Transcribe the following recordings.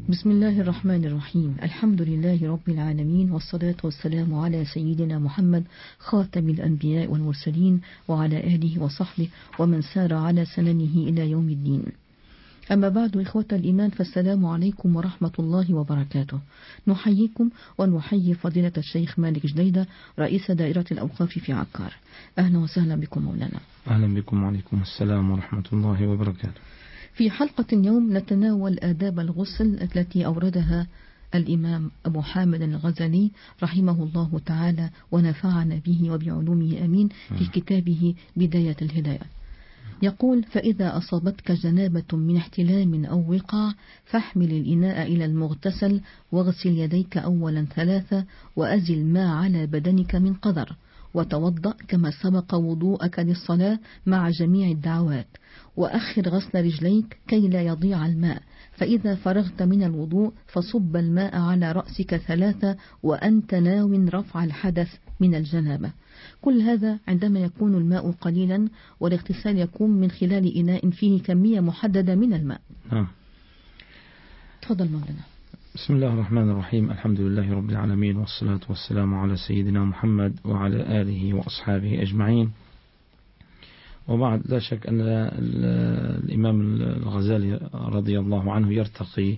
بسم الله الرحمن الرحيم. الحمد لله رب العالمين، والصلاة والسلام على سيدنا محمد خاتم الأنبياء والمرسلين، وعلى آله وصحبه ومن سار على سننه إلى يوم الدين. أما بعد، إخوة الإيمان، فالسلام عليكم ورحمة الله وبركاته. نحييكم ونحيي فضيلة الشيخ مالك جديدة، رئيس دائرة الأوقاف في عكار. أهلا وسهلا بكم مولانا. أهلا بكم، وعليكم السلام ورحمة الله وبركاته. في حلقة اليوم نتناول آداب الغسل التي أوردها الإمام أبو حامد الغزالي رحمه الله تعالى ونفعنا به وبعلومه أمين في كتابه بداية الهداية. يقول: فإذا أصابتك جنابة من احتلام أو وقاع فاحمل الإناء إلى المغتسل واغسل يديك أولا 3 وأزل ما على بدنك من قدر، وتوضأ كما سبق وضوءك للصلاة مع جميع الدعوات، وأخر غسل رجليك كي لا يضيع الماء، فإذا فرغت من الوضوء فصب الماء على رأسك 3 وأنت ناو رفع الحدث من الجنابة. كل هذا عندما يكون الماء قليلا، والاغتسال يكون من خلال إناء فيه كمية محددة من الماء. تفضل مولانا. بسم الله الرحمن الرحيم. الحمد لله رب العالمين، والصلاة والسلام على سيدنا محمد وعلى آله وأصحابه أجمعين. وبعد، لا شك أن الإمام الغزالي رضي الله عنه يرتقي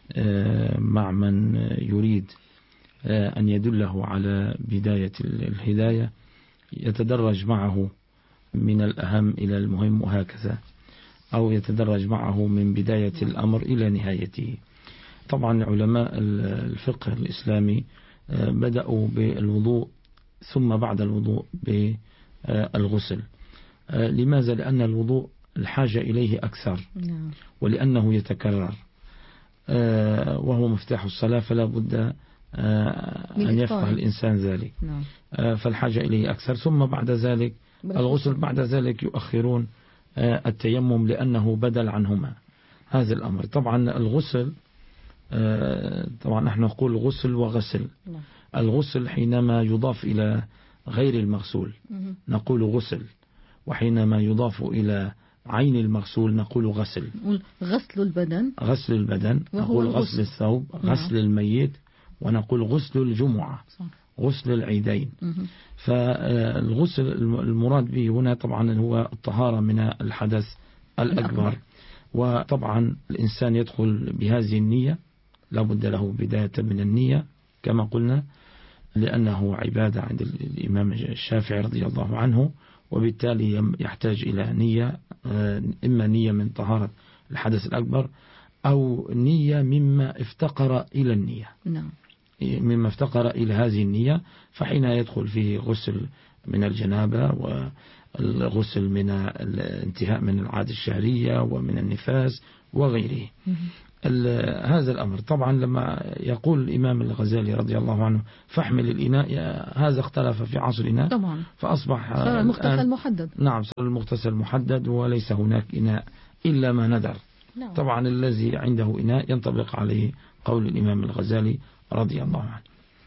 مع من يريد أن يدله على بداية الهداية، يتدرج معه من الأهم إلى المهم وهكذا، أو يتدرج معه من بداية الأمر إلى نهايته. طبعا علماء الفقه الإسلامي بدأوا بالوضوء ثم بعد الوضوء بالغسل. لماذا؟ لأن الوضوء الحاجة إليه أكثر، ولأنه يتكرر وهو مفتاح الصلاة، فلا بد أن يفقه الإنسان ذلك. فالحاجة إليه أكثر، ثم بعد ذلك الغسل. بعد ذلك يؤخرون التيمم لأنه بدل عنهما هذا الأمر. طبعا الغسل، طبعا نحن نقول غسل وغسل. الغسل حينما يضاف إلى غير المغسول نقول غسل، وحينما يضاف إلى عين المغسول نقول غسل. غسل البدن نقول غسل الثوب، غسل الميت، ونقول غسل الجمعة، غسل العيدين. فالغسل المراد به هنا طبعا هو الطهارة من الحدث الأكبر. وطبعا الإنسان يدخل بهذه النية، لابد له بداية من النية كما قلنا، لأنه عبادة عند الإمام الشافعي رضي الله عنه، وبالتالي يحتاج إلى نية، إما نية من طهارة الحدث الأكبر أو نية مما افتقر إلى النية. مما افتقر إلى هذه النية، فحين يدخل فيه غسل من الجنابة، والغسل من الانتهاء من العادة الشهرية ومن النفاس وغيره. هذا الأمر طبعا لما يقول الإمام الغزالي رضي الله عنه فاحمل الإناء، هذا اختلف في عصرنا طبعا، فأصبح صار المغتسل محدد. نعم، صار المغتسل محدد، وليس هناك إناء إلا ما ندر. طبعا الذي عنده إناء ينطبق عليه قول الإمام الغزالي رضي الله عنه.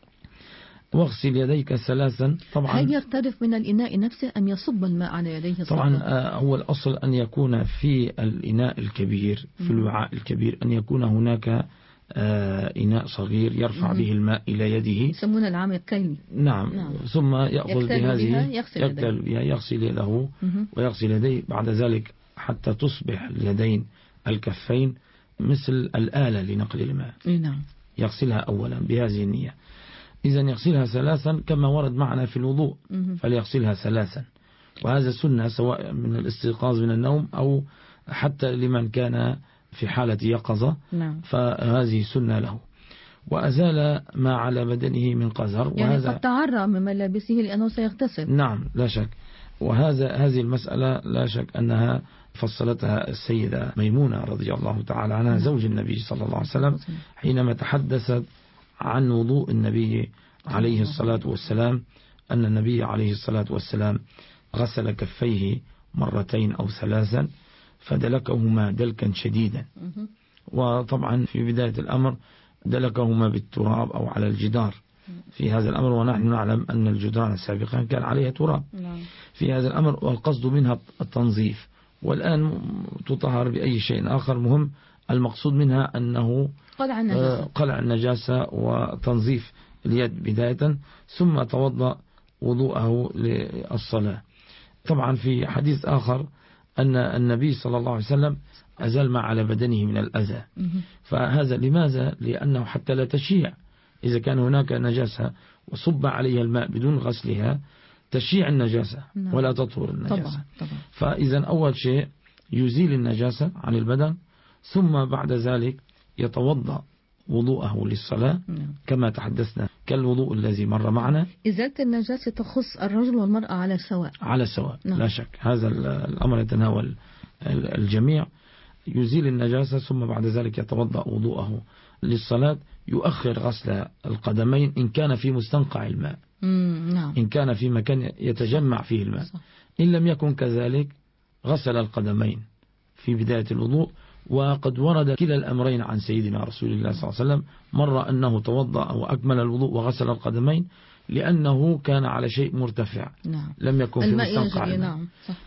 واغسل يديك 3. طبعا هل يرتدف من الإناء نفسه أم يصب الماء على يديه؟ طبعا هو الأصل أن يكون في الإناء الكبير، في الوعاء الكبير، أن يكون هناك إناء صغير يرفع به الماء إلى يده، يسمونه العام الكيلي. نعم. ثم يأخذ بهذه يغسل بها، يغسل يده ويغسل يديه بعد ذلك حتى تصبح اليدين الكفين مثل الآلة لنقل الماء. يغسلها أولا بهذه النية. إذن يغسلها 3 كما ورد معنا في الوضوء، فليغسلها 3. وهذا سنة سواء من الاستيقاظ من النوم أو حتى لمن كان في حالة يقظة، فهذه سنة له. وأزال ما على بدنه من قذر، يعني قد تعرى من ملابسه لأنه سيغتسل. نعم، لا شك. هذه المسألة لا شك أنها فصلتها السيدة ميمونة رضي الله تعالى عنها زوج النبي صلى الله عليه وسلم، حينما تحدثت عن وضوء النبي عليه الصلاة والسلام، أن النبي عليه الصلاة والسلام غسل كفيه 2 أو 3 فدلكهما دلكا شديدا. وطبعا في بداية الأمر دلكهما بالتراب أو على الجدار في هذا الأمر، ونحن نعلم أن الجدران سابقا كان عليها تراب في هذا الأمر، والقصد منها التنظيف. والآن تطهر بأي شيء آخر، مهم المقصود منها أنه قلع النجاسة وتنظيف اليد بداية، ثم توضأ وضوءه للصلاة. طبعا في حديث آخر أن النبي صلى الله عليه وسلم أزال ما على بدنه من الأذى. فهذا لماذا؟ لأنه حتى لا تشيع، إذا كان هناك نجاسة وصب عليها الماء بدون غسلها تشيع النجاسة ولا تطهر النجاسة. طبعا. فإذا أول شيء يزيل النجاسة عن البدن، ثم بعد ذلك يتوضأ وضوءه للصلاة كما تحدثنا كالوضوء الذي مر معنا. إزالة النجاسة تخص الرجل والمرأة على سواء. لا شك هذا الأمر يتناول الجميع. يزيل النجاسة ثم بعد ذلك يتوضأ وضوءه للصلاة، يؤخر غسل القدمين إن كان في مستنقع الماء، إن كان في مكان يتجمع فيه الماء. إن لم يكن كذلك غسل القدمين في بداية الوضوء. وقد ورد كلا الأمرين عن سيدنا رسول الله صلى الله عليه وسلم، مرة أنه توضأ وأكمل الوضوء وغسل القدمين لأنه كان على شيء مرتفع لم يكن في مستنقع الماء.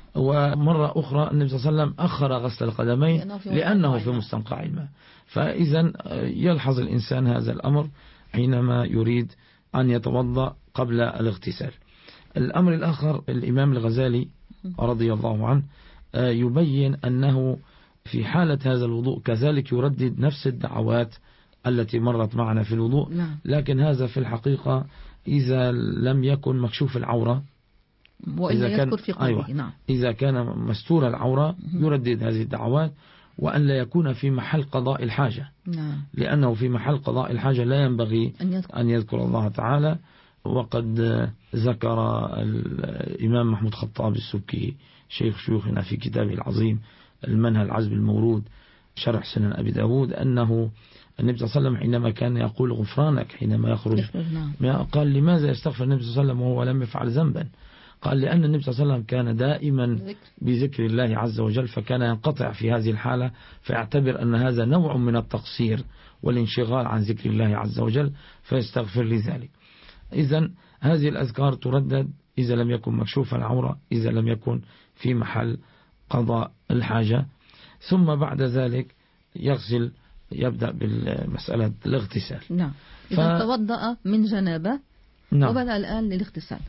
ومرة أخرى النبي صلى الله عليه وسلم أخر غسل القدمين لأنه في مستنقع الماء. فإذا يلحظ الإنسان هذا الأمر حينما يريد أن يتوضأ قبل الاغتسال. الأمر الآخر الإمام الغزالي رضي الله عنه يبين أنه في حالة هذا الوضوء كذلك يردد نفس الدعوات التي مرت معنا في الوضوء، لكن هذا في الحقيقة إذا لم يكن مكشوف العورة، وإذا يذكر في قلبه. إذا كان مستور العورة يردد هذه الدعوات، وأن لا يكون في محل قضاء الحاجة، لأنه في محل قضاء الحاجة لا ينبغي أن يذكر الله تعالى. وقد ذكر الإمام محمود خطاب السبكي شيخ شيوخنا في كتابه العظيم المنهى العذب المورود شرح سنن أبي داود أنه النبي صلى الله عليه وسلم حينما كان يقول غفرانك حينما يخرج، قال لماذا يستغفر النبي صلى الله عليه وسلم وهو لم يفعل ذنبا؟ قال لأن النبي صلى الله عليه وسلم كان دائما بذكر الله عز وجل، فكان ينقطع في هذه الحالة فيعتبر أن هذا نوع من التقصير والانشغال عن ذكر الله عز وجل فيستغفر لذلك. إذن هذه الأذكار تردد إذا لم يكن مكشوف العورة، إذا لم يكن في محل قضاء الحاجة. ثم بعد ذلك يغسل، يبدأ بالمسألة الاغتسال. إذا توضأ من جنابة وبدأ الآن للاغتسال.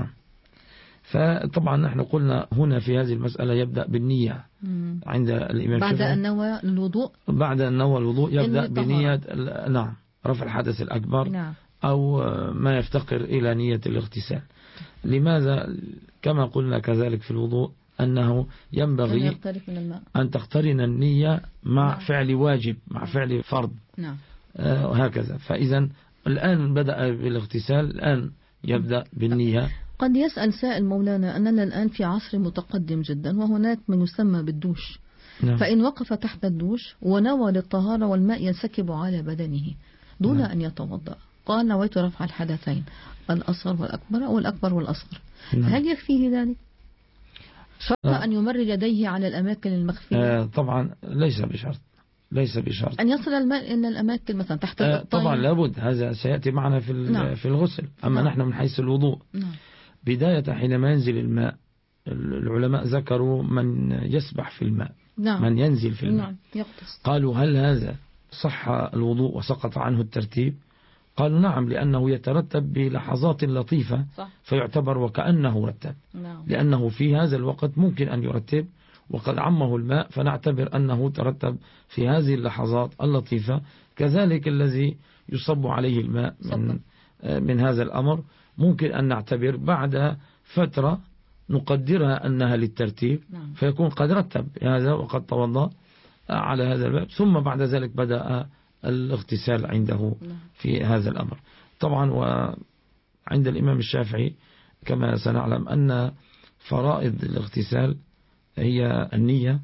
فطبعا نحن قلنا هنا في هذه المسألة يبدأ بالنية عند الإمام بعد أن نوى الوضوء. بعد أن نوى الوضوء يبدأ بنية رفع الحدث الأكبر أو ما يفتقر إلى نية الاغتسال. لماذا؟ كما قلنا كذلك في الوضوء أنه ينبغي أن تقترن النية مع فعل واجب، مع فعل فرض، وهكذا. فإذا الآن بدأ بالاغتسال، الآن يبدأ بالنية. قد يسأل سائل مولانا أننا الآن في عصر متقدم جدا وهناك من يسمى بالدوش، فإن وقف تحت الدوش ونوى للطهارة والماء ينسكب على بدنه دون أن يتوضأ، قال نويت رفع الحدثين الأصغر والأكبر أو الأكبر والأصغر، هل يكفيه ذلك؟ شرط أن يمرر يديه على الأماكن المخفية؟ طبعا ليس بشرط أن يصل الماء إلى الأماكن مثلا تحت الطين. طبعا لابد، هذا سيأتي معنا في الغسل. أما نحن من حيث الوضوء بداية حينما ينزل الماء، العلماء ذكروا من يسبح في الماء، من ينزل في الماء، قالوا هل هذا صح الوضوء وسقط عنه الترتيب؟ قالوا نعم، لأنه يترتب بلحظات لطيفة فيعتبر وكأنه رتب، لأنه في هذا الوقت ممكن أن يرتب وقد عمه الماء فنعتبر أنه ترتب في هذه اللحظات اللطيفة. كذلك الذي يصب عليه الماء من هذا الأمر ممكن أن نعتبر بعد فترة نقدرها أنها للترتيب فيكون قد رتب هذا وقد توضأ على هذا الباب، ثم بعد ذلك بدأ الاغتسال عنده في هذا الأمر. طبعا وعند الإمام الشافعي كما سنعلم أن فرائض الاغتسال هي النية،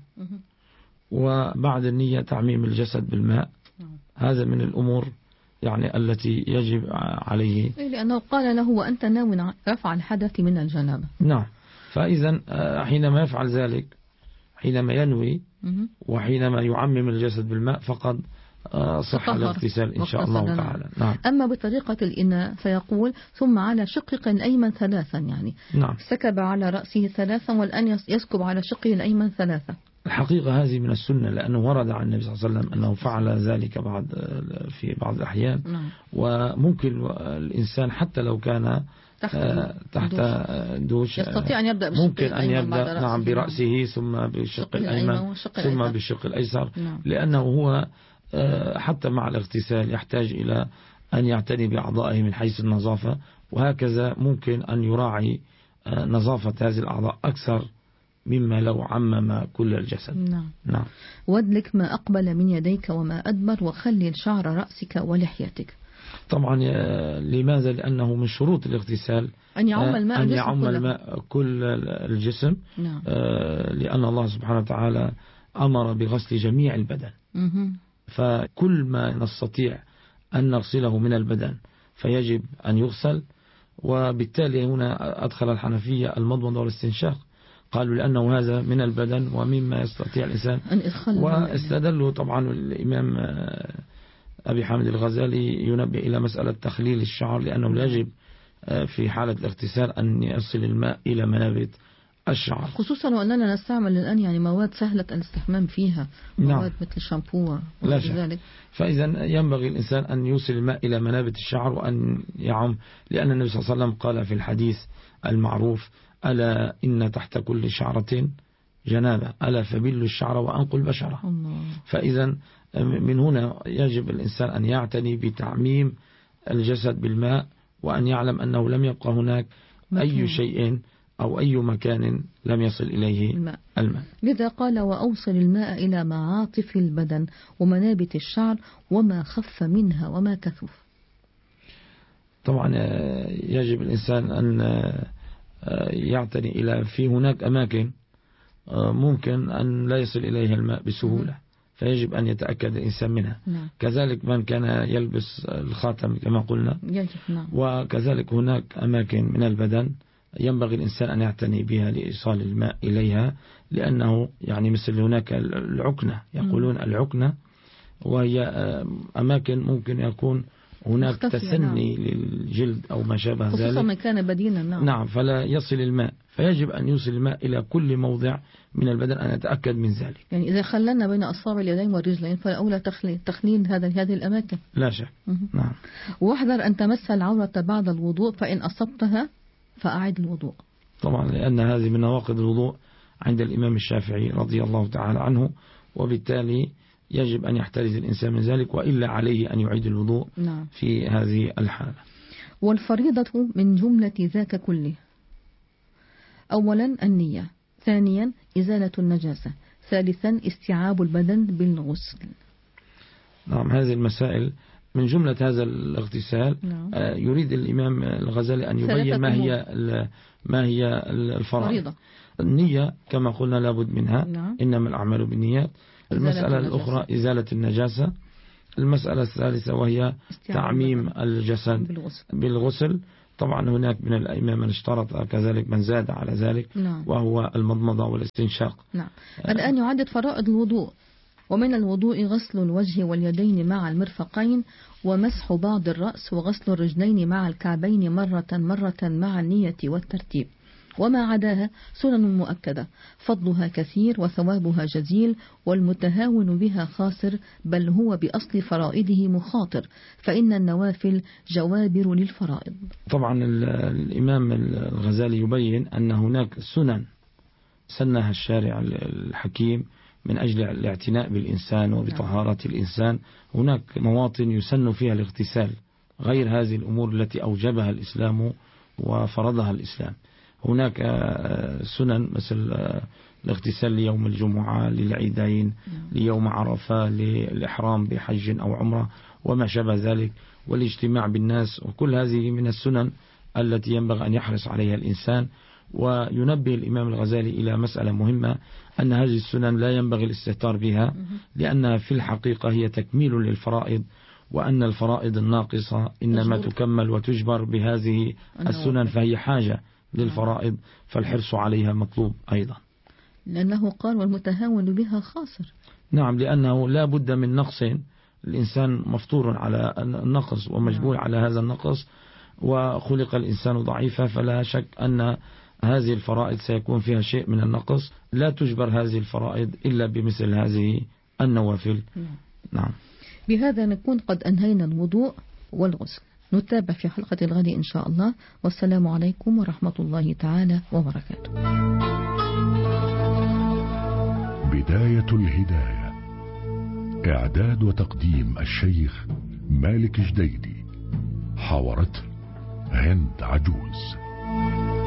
وبعد النية تعميم الجسد بالماء. هذا من الأمور يعني التي يجب عليه، لأنه قال له وأنت ناوي رفع الحدث من الجنابة. فإذا حينما يفعل ذلك، حينما ينوي وحينما يعمم الجسد بالماء فقد صح الاغتسال إن شاء الله تعالى. أما بطريقة الإناء فيقول ثم على شقه الأيمن ثلاثا، يعني سكب على رأسه ثلاثا والآن يسكب على شقه الأيمن ثلاثا. الحقيقة هذه من السنة، لأنه ورد عن النبي صلى الله عليه وسلم أنه فعل ذلك في بعض الأحيان. وممكن الإنسان حتى لو كان تحت دوش يستطيع أن يبدأ ممكن أن يبدأ نعم برأسه ثم بالشق الأيمن ثم بالشق الأيسر، لأنه هو حتى مع الاغتسال يحتاج إلى أن يعتني بأعضائه من حيث النظافة، وهكذا ممكن أن يراعي نظافة هذه الأعضاء أكثر مما لو عمم كل الجسد. نعم. وادلك ما أقبل من يديك وما أدبر، وخلل شعر رأسك ولحيتك. طبعا لماذا؟ لأنه من شروط الاغتسال أن يعم الماء كل الجسم. نعم. لأن الله سبحانه وتعالى أمر بغسل جميع البدن. فكل ما نستطيع أن نغسله من البدن فيجب أن يغسل. وبالتالي هنا أدخل الحنفية المضمضة والاستنشاق، قالوا لأنه هذا من البدن ومما يستطيع الإنسان. واستدلوا طبعا الإمام أبي حامد الغزالي ينبه إلى مسألة تخليل الشعر، لأنه يجب في حالة الاغتسال أن يصل الماء إلى منابت الشعر، خصوصا وأننا نستعمل الآن يعني مواد سهلة الاستحمام فيها، مواد مثل الشامبو وذلك. فإذا ينبغي الإنسان أن يوصل الماء إلى منابت الشعر وأن يعم، لأن النبي صلى الله عليه وسلم قال في الحديث المعروف: ألا إن تحت كل شعرة جنابة، ألا فبل الشعر وأنقل البشرة. فإذا من هنا يجب الإنسان أن يعتني بتعميم الجسد بالماء، وأن يعلم أنه لم يبقى هناك أي شيء أو أي مكان لم يصل إليه الماء. لذا قال: وأوصل الماء إلى معاطف البدن ومنابت الشعر وما خف منها وما كثف. طبعا يجب الإنسان أن يعتني إلى في هناك أماكن ممكن أن لا يصل إليها الماء بسهولة، فيجب أن يتأكد الإنسان منها. كذلك من كان يلبس الخاتم كما قلنا. وكذلك هناك أماكن من البدن ينبغي الإنسان أن يعتني بها لإيصال الماء إليها، لأنه يعني مثل هناك العكنة، يقولون العكنة، وهي أماكن ممكن يكون هناك تسني للجلد أو ما شابه ذلك، خصوصا ما كان بدينا. نعم، فلا يصل الماء، فيجب أن يوصل الماء إلى كل موضع من البدن، أن يتأكد من ذلك. يعني إذا خللنا بين أصابع اليدين والرجلين فالأولى تخليل هذه الأماكن لا شك. نعم. واحذر أن تمس العورة بعد الوضوء، فإن أصبتها فأعد الوضوء. طبعا لأن هذه من نواقض الوضوء عند الإمام الشافعي رضي الله تعالى عنه، وبالتالي يجب أن يحترز الإنسان من ذلك، وإلا عليه أن يعيد الوضوء. نعم. في هذه الحالة. والفريضة من جملة ذاك كله: أولا النية، ثانيا إزالة النجاسة، ثالثا استيعاب البدن بالغسل. نعم، هذه المسائل من جملة هذا الاغتسال. نعم. يريد الإمام الغزالي أن يبين ما هي الفرائض. النية كما قلنا لابد منها. نعم. إنما الأعمال بالنيات. المسألة الأخرى إزالة النجاسة. المسألة الثالثة وهي تعميم الجسد بالغسل. طبعا هناك من الأئمة من اشترط كذلك، من زاد على ذلك. نعم. وهو المضمضة والاستنشاق. نعم. الآن يعدد فرائض الوضوء: ومن الوضوء غسل الوجه واليدين مع المرفقين، ومسح بعض الرأس، وغسل الرجلين مع الكعبين مرة مع النية والترتيب. وما عداها سنن مؤكدة فضلها كثير وثوابها جزيل، والمتهاون بها خاسر، بل هو بأصل فرائضه مخاطر، فإن النوافل جوابر للفرائض. طبعا الإمام الغزالي يبين أن هناك سنن سنها الشارع الحكيم من أجل الاعتناء بالإنسان وبطهارة الإنسان. هناك مواطن يسن فيها الاغتسال غير هذه الأمور التي أوجبها الإسلام وفرضها الإسلام. هناك سنن مثل الاغتسال ليوم الجمعة، للعيدين، ليوم عرفة، للإحرام بحج أو عمرة وما شابه ذلك، والاجتماع بالناس، وكل هذه من السنن التي ينبغي أن يحرص عليها الإنسان. وينبه الإمام الغزالي إلى مسألة مهمة، أن هذه السنن لا ينبغي الاستهتار بها، لأنها في الحقيقة هي تكميل للفرائض، وأن الفرائض الناقصة إنما تكمل وتجبر بهذه السنن، فهي حاجة للفرائض، فالحرص عليها مطلوب أيضا. لأنه قال: والمتهاون بها خاسر. نعم، لأنه لا بد من نقص، الإنسان مفطور على النقص ومجبول على هذا النقص، وخلق الإنسان ضعيفا، فلا شك أن هذه الفرائض سيكون فيها شيء من النقص. لا تجبر هذه الفرائض إلا بمثل هذه النوافل. نعم. بهذا نكون قد أنهينا الوضوء والغسل. نتابع في حلقة الغد إن شاء الله، والسلام عليكم ورحمة الله تعالى وبركاته. بداية الهداية، إعداد وتقديم الشيخ مالك جديدي، حاورته هند عجوز.